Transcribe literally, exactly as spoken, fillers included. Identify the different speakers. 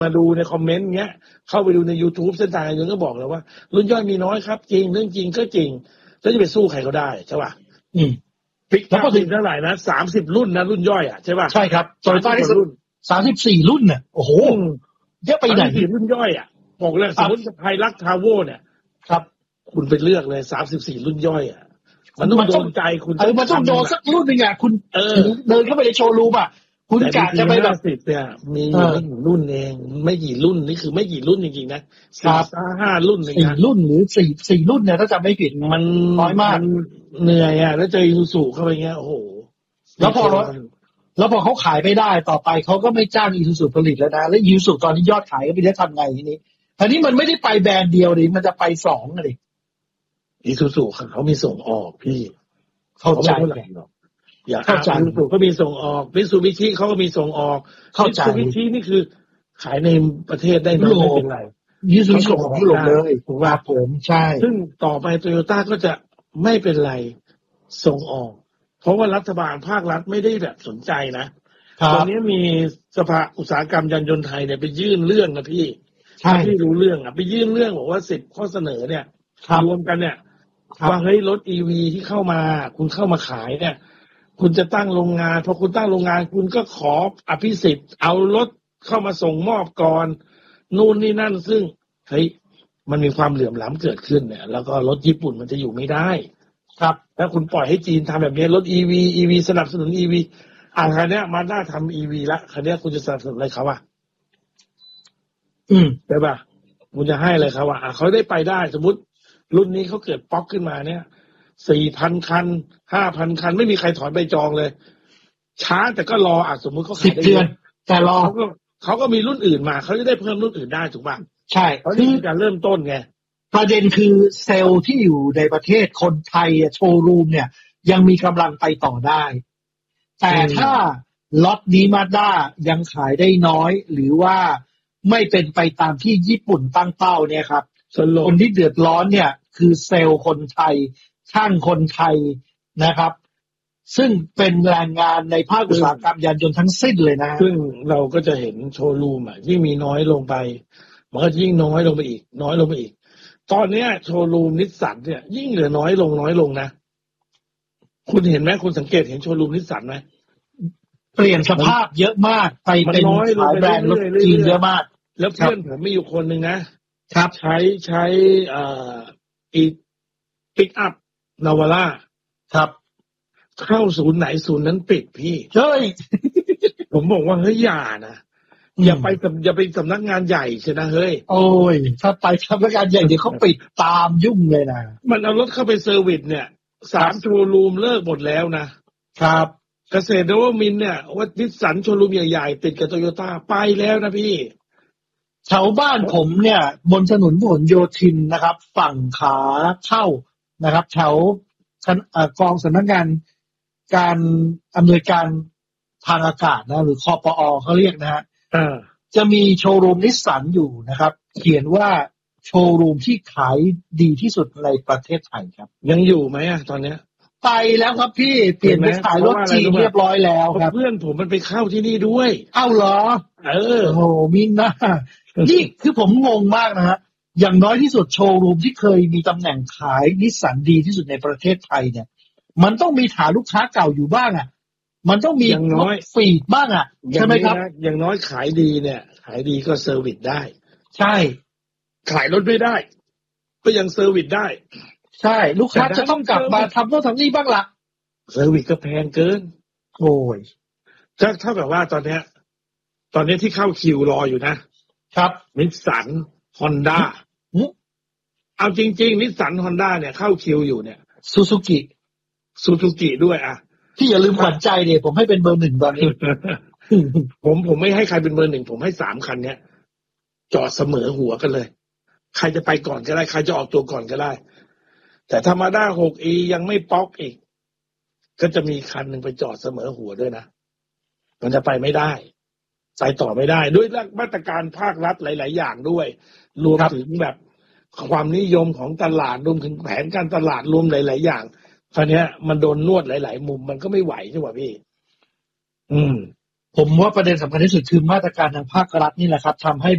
Speaker 1: มาดูในคอมเมนต์เงี้ยเข้าไปดูใน YouTube เส้นทางการเงินก็บอกเลยว่ารุ่นย่อยมีน้อยครับจริงเรื่องจริงก็จริงแล้วจะไปสู้ใครเขาได้ใช่ป่ะ
Speaker 2: อืม
Speaker 1: ปิกแล้วก็ถึงเท่าไหร่นะสามสิบรุ่นนะรุ่นย่อยอ่ะใช่ป่ะ
Speaker 2: ใช่ครับโตโยต้าที่รุ่นสามสิบสี่รุ่นน่ะโอ้โหเยอะไปไหน
Speaker 1: รุ่นย่อยอ่ะบอกเลยสมมติไทยรักทาวเวอร์เนี่ย
Speaker 2: ครับ
Speaker 1: คุณไปเลือกเลยสามสิบสี่รุ่นย่อยอ่ะมันต้องโดนใจคุณ
Speaker 2: เออมันต้องโดนสักรุ่นนึงอ่ะคุณเดินเข้าไปในโชว์รูมอ่ะคุณกะจะไปแบบ
Speaker 1: สิบเนี่ยมีไม่กี่รุ่นเองไม่กี่รุ่นนี่คือไม่กี่รุ่นจริงๆนะสี่ห้ารุ่นเลยนะ
Speaker 2: สี่รุ่นหรือสี่สี่รุ่นเนี่ยถ้าจำไม่ผิด
Speaker 1: มัน
Speaker 2: น้อยมาก
Speaker 1: เหนื่อยอ่ะแล้วเจอยูสุเข้าไปเงี้ยโอ้โห
Speaker 2: แล้วพอแล้วพอเขาขายไม่ได้ต่อไปเขาก็ไม่จ้างอีซูซูผลิตแล้วนะแล้วอีซูซูตอนนี้ยอดขายก็ไม่ได้ทำไงทีนี้อันนี้มันไม่ได้ไปแบรนด์เดียวดิมันจะไปสองเลย
Speaker 1: อีซูซูเขามีส่งออกพี่
Speaker 2: เข้าใจ
Speaker 1: หรอกอย่าเข้าใจอีซูซูก็มีส่งออกมิตซูบิชิเขาก็มีส่งออกมิตซูบิชินี่คือขายในประเทศได้น้อยไม่เป็นไร
Speaker 2: อีซูซูของยุโรปเลยถูกป่ะผมใช่
Speaker 1: ซึ่งต่อไปโตโยต้าก็จะไม่เป็นไรส่งออกเพราะว่ารัฐบาลภาครัฐไม่ได้แบบสนใจนะตอนนี้มีสภาอุตสาหกรรมยานยนต์ไทยเนี่ยไปยื่นเรื่องนะพี่ถ้าพี่รู้เรื่องอ่ะไปยื่นเรื่องบอกว่าสิบข้อเสนอเนี่ยรวมกันเนี่ยว่าเฮ้ยรถ อี วี ที่เข้ามาคุณเข้ามาขายเนี่ยคุณจะตั้งโรงงานพอคุณตั้งโรงงานคุณก็ขออภิสิทธิ์เอารถเข้ามาส่งมอบก่อนนู่นนี่นั่นซึ่งเฮ้ยมันมีความเหลื่อมล้ำเกิดขึ้นเนี่ยแล้วก็รถญี่ปุ่นมันจะอยู่ไม่ได้ครับถ้าคุณปล่อยให้จีนทำแบบนี้รถ อี วี อี วี สนับสนุน อี วี อ่าคันนี้มาด้าทำ อี วี ละคันนี้คุณจะสนับสนุนอะไรเขาอ่ะ
Speaker 2: อืม
Speaker 1: ใช่ป่ะคุณจะให้อะไรเขาอ่ะเขาได้ไปได้สมมติรุ่นนี้เขาเกิดป๊อกขึ้นมาเนี่ยสี่พันคันห้าพันคันไม่มีใครถอนใบจองเลยช้าแต่ก็รออ่ะสมมติเขาขายได้
Speaker 2: เดือนแต่รอ
Speaker 1: เขาก็เขาก็มีรุ่นอื่นมาเขาจะได้เพิ่มรุ่นอื่นได้ถูกป่ะ
Speaker 2: ใช่
Speaker 1: คือการเริ่มต้นไง
Speaker 2: ประเด็นคือเซลล์ที่อยู่ในประเทศคนไทยโชว์รูมเนี่ยยังมีกำลังไปต่อได้แต่ถ้าล็อตนี้มาด้ายังขายได้น้อยหรือว่าไม่เป็นไปตามที่ญี่ปุ่นตั้งเป้าเนี่ยครับคนที่เดือดร้อนเนี่ยคือเซลล์คนไทยช่างคนไทยนะครับซึ่งเป็นแรงงานในภาคอุตสาหกรรมยานยนต์ทั้งสิ้นเลยนะ
Speaker 1: ซึ่งเราก็จะเห็นโชว์รูมอ่ะยิ่งมีน้อยลงไปมันก็ยิ่งน้อยลงไปอีกน้อยลงไปอีกตอนนี้โชว์รูมนิสสันเนี่ยยิ่งเหลือน้อยลงน้อยลงนะคุณเห็นไหมคุณสังเกตเห็นโชว์รูมนิสสันไหม
Speaker 2: เปลี่ยนสภาพเยอะมากไปเป็นขายแบรนด์รถจีนเยอะมาก
Speaker 1: แล้วเพื่อนผมมีอยู่คนหนึ่งนะครับใช้ใช้เอ่ออีปิกอัพนาวาร่า
Speaker 2: ครับ
Speaker 1: เข้าศูนย์ไหนศูนย์นั้นปิดพี่
Speaker 2: เฮ้ย
Speaker 1: ผมบอกว่าเฮ้ยอย่านะอย่าไปอย่าไปสำนักงานใหญ่ใช่นะเฮ้ย
Speaker 2: โอ้ยถ้าไปสำนักงานใหญ่เดี๋ยวเขาปิดตามยุ่งเลยนะ
Speaker 1: มันเอารถเข้าไปเซอร์วิสเนี่ยสามโชว์รูมเลิกหมดแล้วนะครับเกษตรนวมินทร์เนี่ยว่านิสสันโชว์รูมใหญ่ๆติดกับโตโยต้าไปแล้วนะพี่
Speaker 2: แถวบ้านผมเนี่ยบนถนนพหลโยธินนะครับฝั่งขาเข้านะครับแถวกองสำนักงานการอำนวยการทางอากาศนะหรือคปอเขาเรียกนะฮะจะมีโชว์รูมนิสสันอยู่นะครับเขียนว่าโชว์รูมที่ขายดีที่สุดในประเทศไทยครับ
Speaker 1: ยังอยู่ไหมอ่ะตอนเนี้ย
Speaker 2: ไปแล้วครับพี่เปลี่ยนไปขายรถจีนเรียบร้อยแล้วครับ
Speaker 1: เพื่อนผมมันไปเข้าที่นี่ด้วย
Speaker 2: เอ้าเหรอ
Speaker 1: เออ
Speaker 2: โอ้โหมินนะนี่คือผมงงมากนะฮะอย่างน้อยที่สุดโชว์รูมที่เคยมีตำแหน่งขายนิสสันดีที่สุดในประเทศไทยเนี่ยมันต้องมีฐานลูกค้าเก่าอยู่บ้างอ่ะมันต้องมีรถฟีดบ้างอ่ะใช่ไหมครับ
Speaker 1: อย่างน้อยขายดีเนี่ยขายดีก็เซอร์วิสได้
Speaker 2: ใช่
Speaker 1: ขายรถไม่ได้ก็ยังเซอร์วิสได้
Speaker 2: ใช่ลูกค้าจะต้องกลับมาทำโน่นทำนี่บ้างล่ะ
Speaker 1: เซอร์วิสก็แพงเกิน
Speaker 2: โอ้ย
Speaker 1: ถ้าเท่ากับว่าตอนเนี้ยตอนนี้ที่เข้าคิวรออยู่นะครับนิสสันฮอนด้าเอาจริงๆนิสสันฮอนด้าเนี่ยเข้าคิวอยู่เนี่ย
Speaker 2: ซูซูกิ
Speaker 1: ซูซูกิด้วยอ่ะ
Speaker 2: ที่อย่าลืมขวัญใจเดี๋ยวผมให้เป็นเบอร์หนึ่งตอนนี้
Speaker 1: ผมผมไม่ให้ใครเป็นเบอร์หนึ่งผมให้สามคันเนี้ยจอดเสมอหัวกันเลยใครจะไปก่อนก็ได้ใครจะออกตัวก่อนก็ได้แต่ถ้ามาด้า หกอี ยังไม่ป๊อกอีกก็จะมีคันหนึ่งไปจอดเสมอหัวด้วยนะมันจะไปไม่ได้ไปต่อไม่ได้ด้วยมาตรการภาครัฐหลายๆอย่างด้วยรวมถึงแบบความนิยมของตลาดรวมถึงแผนการตลาดรวมหลายๆอย่างคราวนี้มันโดนนวดหลายๆมุมมันก็ไม่ไหวใช่ไหมพี่อืม
Speaker 2: ผมว่าประเด็นสำคัญที่สุดคือมาตรการทางภาครัฐนี่แหละครับทำให้